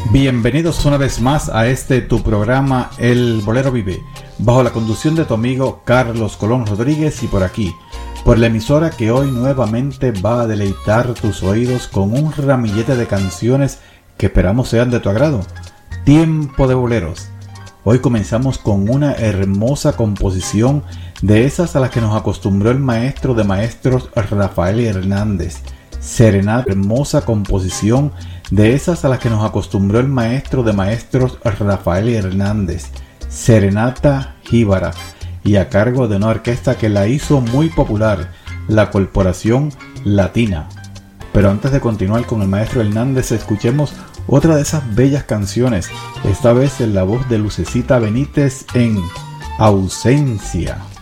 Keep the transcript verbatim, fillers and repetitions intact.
Bienvenidos una vez más a este tu programa El Bolero Vive, bajo la conducción de tu amigo Carlos Colón Rodríguez y por aquí, por la emisora que hoy nuevamente va a deleitar tus oídos con un ramillete de canciones que esperamos sean de tu agrado. Tiempo de boleros. Hoy comenzamos con una hermosa composición de esas a las que nos acostumbró el maestro de maestros Rafael Hernández. Serenata, hermosa composición de esas a las que nos acostumbró el maestro de maestros Rafael Hernández. Serenata Jíbara, y a cargo de una orquesta que la hizo muy popular, la Corporación Latina. Pero antes de continuar con el maestro Hernández, escuchemos otra de esas bellas canciones, esta vez en la voz de Lucecita Benítez en Ausencia.